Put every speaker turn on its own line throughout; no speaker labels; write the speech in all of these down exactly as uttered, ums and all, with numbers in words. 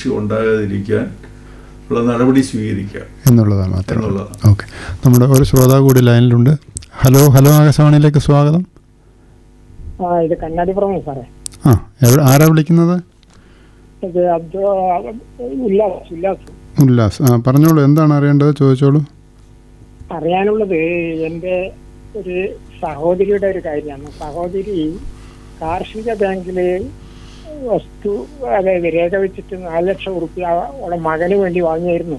Issue ഉണ്ടാകാതിരിക്കാൻ ഉള്ള നടപടി സ്വീകരിക്കുക
എന്നുള്ളതാണ് മാത്രം.
എന്നുള്ളതാണ്.
ഓക്കെ, നമ്മുടെ ഒരു ശ്രോതാവ് കൂടി ലൈനിലുണ്ട്. ഹലോ ഹലോ ആകാശവാണിയിലേക്ക് സ്വാഗതം.
ആ ഇത് കണ്ണാടിപ്പുറമേ സാറേ.
ആ എവിടെ ആരാ വിളിക്കുന്നത്?
ഇത് അബ്ദു ഉല്ലാസ് ഉല്ലാസ്
ഉല്ലാസ്. ആ പറഞ്ഞോളൂ, എന്താണ് അറിയേണ്ടത് ചോദിച്ചോളൂ.
അറിയാനുള്ളത് എൻ്റെ ഒരു സഹോദരിയുടെ ഒരു കാര്യമാണ്. സഹോദരി കാർഷിക ബാങ്കില് വസ്തു അതായത് രേഖ വെച്ചിട്ട് നാല് ലക്ഷം ഉറുപ്പ്യ അവളുടെ മകന് വേണ്ടി വാങ്ങിയായിരുന്നു.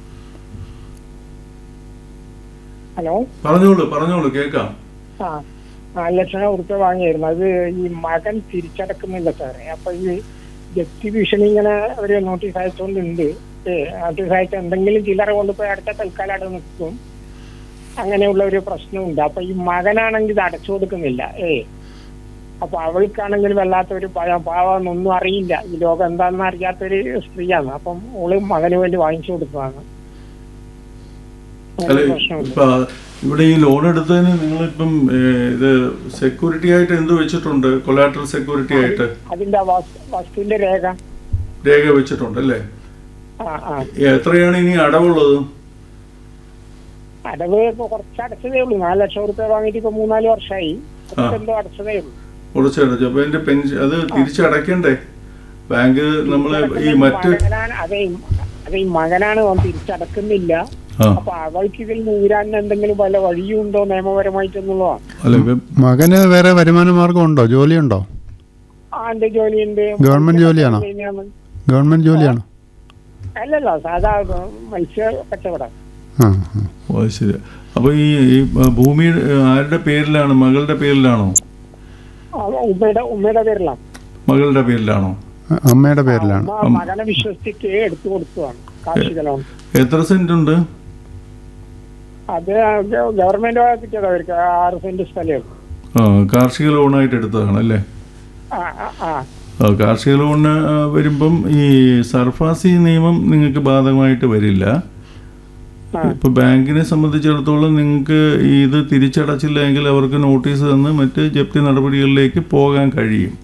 ഹലോ
പറഞ്ഞോളൂ പറഞ്ഞോളൂ കേൾക്കാം.
ആ നാല് ലക്ഷം ഉറുപ്പ്യ വാങ്ങിയായിരുന്നു. അത് ഈ മകൻ തിരിച്ചടക്കുന്നില്ല സാറേ. അപ്പൊ ഈ ജപ്തി ഭീഷണി ഇങ്ങനെ ഒരു നോട്ടീസ് അയച്ചുകൊണ്ടുണ്ട്. നോട്ടീസ് അയച്ച എന്തെങ്കിലും ചില്ലറ കൊണ്ടുപോയി അടുത്ത തൽക്കാലം അവിടെ നിൽക്കും. അങ്ങനെയുള്ള ഒരു പ്രശ്നമുണ്ട്. അപ്പൊ ഈ മകനാണെങ്കിൽ ഇത് അടച്ചു കൊടുക്കുന്നില്ല. ഏ അപ്പൊ അവൾക്കാണെങ്കിൽ വല്ലാത്തൊരു പാവന്നൊന്നും അറിയില്ല, ഈ ലോകം എന്താണെന്ന് അറിയാത്തൊരു സ്ത്രീയാണ്. അപ്പം ഓള് മകന് വേണ്ടി വാങ്ങിച്ചു കൊടുത്തതാണ്.
ഇവിടെ ഈ ലോൺ എടുത്തതിന് നിങ്ങളിപ്പം ഇത് സെക്യൂരിറ്റി ആയിട്ട് എന്ത് വെച്ചിട്ടുണ്ട്? കൊലാട്രൽ സെക്യൂരിറ്റി ആയിട്ട്
അതിന്റെ വസ്തുവിന്റെ രേഖ
രേഖ വെച്ചിട്ടുണ്ട് അല്ലേ? എത്രയാണ് ഇനി അടവുള്ളത്?
അടവ് ഇപ്പൊ കുറച്ച് അടച്ചതേ ഉള്ളൂ. നാല് ലക്ഷം റുപ്യ വാങ്ങിയിട്ട് ഇപ്പൊ മൂന്നാല് വർഷമായി. എന്തോ അടച്ചതേ ഉള്ളൂ.
കുറച്ചടച്ചു. അപ്പൊ എന്റെ പെൻഷൻ അത് തിരിച്ചടക്കണ്ടേ? ബാങ്ക് നമ്മള് ഈ മറ്റ്
അതെ അതെ ഈ മകനാണ് തിരിച്ചടക്കുന്നില്ല. അപ്പൊ അവൾക്ക് ഇതിൽ നൂരാൻ എന്തെങ്കിലും വല്ല വഴിയുണ്ടോ നിയമപരമായിട്ടെന്നുള്ളതാണ്.
മകന് വേറെ വരുമാന മാർഗം ഉണ്ടോ? ജോലിയുണ്ടോ?
ആ എന്റെ ജോലിയുണ്ട്.
ഗവൺമെന്റ് ജോലിയാണോ? ഗവൺമെന്റ് ജോലിയാണോ?
അല്ലല്ലോ, സാധാ മത്സ്യ കച്ചവടം.
ശരി. അപ്പൊ ഈ ഭൂമി ആരുടെ പേരിലാണ്? മകളുടെ പേരിലാണോ?
ഉമ്മയുടെ ഉമ്മയുടെ പേരിലാണ്.
മകളുടെ പേരിലാണോ?
അമ്മയുടെ പേരിലാണ്.
മകനെ വിശ്വസിച്ച് എടുത്തു കൊടുത്തതാണ് കാർഷിക ലോൺ.
എത്ര സെന്റ് ഉണ്ട്?
അത് ഗവൺമെന്റ് കിട്ടിയത് അവർക്ക് ആറ് സെന്റ് സ്ഥലം.
ആ കാർഷിക ലോണായിട്ട് എടുത്തതാണ് അല്ലേ? കാർഷിക ലോണ് വരുമ്പം ഈ സർഫാസി നിയമം നിങ്ങൾക്ക് ബാധകമായിട്ട് വരില്ല. ഇപ്പൊ ബാങ്കിനെ സംബന്ധിച്ചിടത്തോളം നിങ്ങൾക്ക് ഇത് തിരിച്ചടച്ചില്ല എങ്കിൽ അവർക്ക് നോട്ടീസ് തന്ന് മറ്റ് ജപ്തി നടപടികളിലേക്ക് പോകാൻ കഴിയും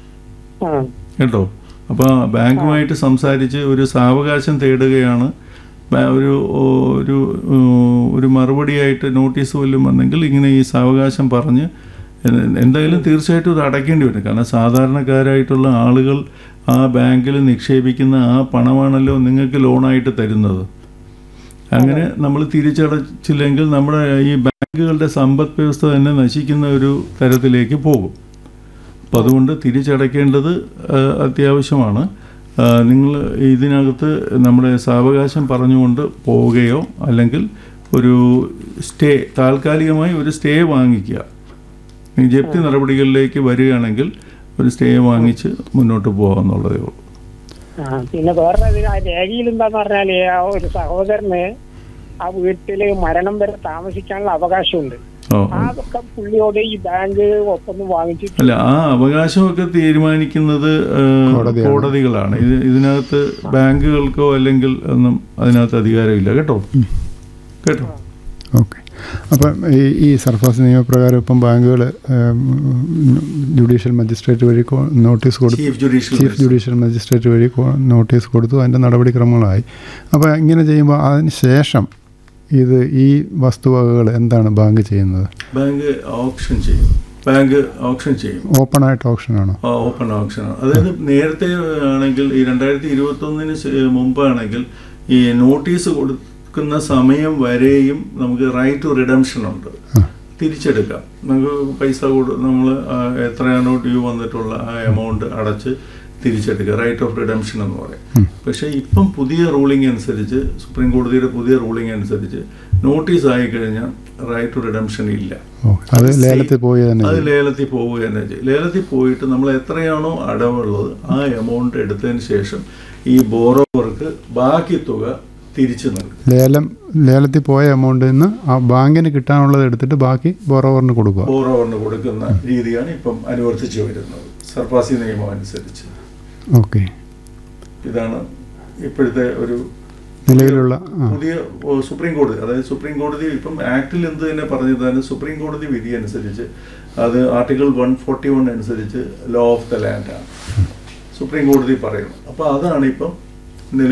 കേട്ടോ. അപ്പൊ ബാങ്കുമായിട്ട് സംസാരിച്ച് ഒരു സാവകാശം തേടുകയാണ്. ഒരു ഒരു ഒരു മറുപടിയായിട്ട് നോട്ടീസ് വല്ലതും വന്നെങ്കിൽ ഇങ്ങനെ ഈ സാവകാശം പറഞ്ഞ് എന്തായാലും തീർച്ചയായിട്ടും ഇത് അടയ്ക്കേണ്ടി വരും. കാരണം സാധാരണക്കാരായിട്ടുള്ള ആളുകൾ ആ ബാങ്കിൽ നിക്ഷേപിക്കുന്ന ആ പണമാണല്ലോ നിങ്ങൾക്ക് ലോണായിട്ട് തരുന്നത്. അങ്ങനെ നമ്മൾ തിരിച്ചടച്ചില്ലെങ്കിൽ നമ്മുടെ ഈ ബാങ്കുകളുടെ സമ്പദ് വ്യവസ്ഥ തന്നെ നശിക്കുന്ന ഒരു തരത്തിലേക്ക് പോകും. അപ്പം അതുകൊണ്ട് തിരിച്ചടയ്ക്കേണ്ടത് അത്യാവശ്യമാണ്. നിങ്ങൾ ഇതിനകത്ത് നമ്മുടെ സാവകാശം പറഞ്ഞുകൊണ്ട് പോവുകയോ അല്ലെങ്കിൽ ഒരു സ്റ്റേ താൽക്കാലികമായി ഒരു സ്റ്റേ വാങ്ങിക്കുക. ജപ്തി നടപടികളിലേക്ക് വരികയാണെങ്കിൽ ഒരു സ്റ്റേ വാങ്ങിച്ച് മുന്നോട്ട് പോകാമെന്നുള്ളതേ ഉള്ളൂ.
പിന്നെ വേറെ രേഖയിൽ എന്താന്ന് പറഞ്ഞാല് ആ ഒരു സഹോദരന് ആ വീട്ടില് മരണം വരെ താമസിക്കാനുള്ള അവകാശമുണ്ട്. അതൊക്കെ പുള്ളിയോട് ഈ ബാങ്ക് ഒപ്പം വാങ്ങിച്ചിട്ട്
അല്ല, ആ അവകാശമൊക്കെ തീരുമാനിക്കുന്നത് കോടതികളാണ്. ഇത് ഇതിനകത്ത് ബാങ്കുകൾക്കോ അല്ലെങ്കിൽ ഒന്നും അതിനകത്ത് അധികാരമില്ല കേട്ടോ കേട്ടോ
ഓക്കെ. അപ്പം ഈ ഈ സർഫാസ് നിയമപ്രകാരം ഇപ്പം ബാങ്കുകൾ ജുഡീഷ്യൽ മജിസ്ട്രേറ്റ് വഴി നോട്ടീസ് കൊടുത്തു. ചീഫ് ജുഡീഷ്യൽ മജിസ്ട്രേറ്റ് വഴി നോട്ടീസ് കൊടുത്തു. അതിൻ്റെ നടപടിക്രമങ്ങളായി. അപ്പോൾ ഇങ്ങനെ ചെയ്യുമ്പോൾ അതിന് ശേഷം ഇത് ഈ വസ്തുവകകൾ എന്താണ് ബാങ്ക് ചെയ്യുന്നത്?
ബാങ്ക് ഓപ്ഷൻ ചെയ്യും. ബാങ്ക് ഓപ്ഷൻ ചെയ്യും.
ഓപ്പൺ ആയിട്ട് ഓപ്ഷൻ ആണോ?
ഓപ്പൺ ഓപ്ഷൻ ആണ്. അതായത് നേരത്തെ ആണെങ്കിൽ ഈ രണ്ടായിരത്തി ഇരുപത്തി ഒന്നിന് മുമ്പാണെങ്കിൽ ഈ നോട്ടീസ് കൊടുക്കുന്ന സമയം വരെയും നമുക്ക് റൈറ്റ് ടു റിഡംഷൻ ഉണ്ട്. തിരിച്ചെടുക്കാം. നമുക്ക് പൈസ കൊടു നമ്മൾ എത്രയാണോ ഡ്യൂ വന്നിട്ടുള്ള ആ എമൗണ്ട് അടച്ച് തിരിച്ചെടുക്കുക. റൈറ്റ് ഓഫ് റിഡംഷൻ എന്ന് പറയും. പക്ഷേ ഇപ്പം പുതിയ റൂളിംഗ് അനുസരിച്ച്, സുപ്രീം കോടതിയുടെ പുതിയ റൂളിംഗ് അനുസരിച്ച് നോട്ടീസ് ആയി കഴിഞ്ഞാൽ റൈറ്റ് ടു റിഡംഷൻ ഇല്ല.
അത് ലേലത്തിൽ പോയി
അത് ലേലത്തിൽ പോവുക തന്നെ ചെയ്യും. ലേലത്തിൽ പോയിട്ട് നമ്മൾ എത്രയാണോ അടവുള്ളത് ആ എമൗണ്ട് എടുത്തതിന് ശേഷം ഈ ബോറോവർക്ക് ബാക്കി തുക തിരിച്ചു നൽകും.
ലേലം ലേലത്തിൽ പോയ എമൗണ്ടിൽ നിന്ന് ആ ബാങ്കിന് കിട്ടാനുള്ളത് എടുത്തിട്ട് ബാക്കി ബോറോവറിന് കൊടുക്കുക.
ബോറോവറിന് കൊടുക്കുന്ന രീതിയാണ് ഇപ്പം അനുവർത്തിച്ചു വരുന്നത് സർഫാസി നിയമം അനുസരിച്ച്.
ഓക്കെ,
ഇതാണ് ഇപ്പോഴത്തെ ഒരു
നിലവിലുള്ള
പുതിയ സുപ്രീം കോടതി. അതായത് സുപ്രീം കോടതി ഇപ്പം ആക്ടിൽ എന്ത് തന്നെ പറഞ്ഞതാണ്, സുപ്രീം കോടതി വിധി അനുസരിച്ച് അത് ആർട്ടിക്കിൾ വൺ ഫോർട്ടി വൺ അനുസരിച്ച് ലോ ഓഫ് ദ ലാൻഡ് ആണ് സുപ്രീം കോടതി പറയുന്നത്. അപ്പോൾ അതാണ് ഇപ്പം